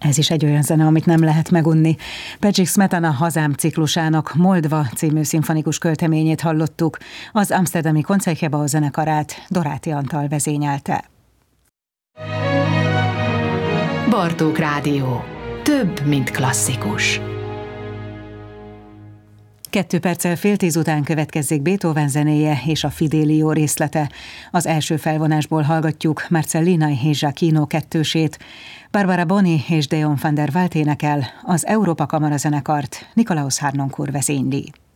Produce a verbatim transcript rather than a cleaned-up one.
Ez is egy olyan zene, amit nem lehet megunni. Pecsik Smetana Hazám ciklusának Moldva című szimfonikus költeményét hallottuk. Az amszterdami Concertgebouw zenekarát Doráti Antal vezényelte. Bartók Rádió. Több, mint klasszikus. Kettő perccel fél tíz után következzék Beethoven zenéje és a Fidelio részlete. Az első felvonásból hallgatjuk Marcellina és Giacchino kettősét. Barbara Boni és Deon van der Walt énekel, az Európa Kamara zenekart Nikolaus Harnoncourt vezényli.